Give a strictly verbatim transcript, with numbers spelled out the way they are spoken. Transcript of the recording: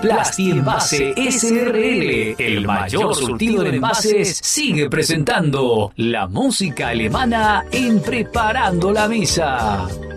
Plasti Envase S R L, el mayor surtido en envases, sigue presentando la música alemana en Preparando la Mesa.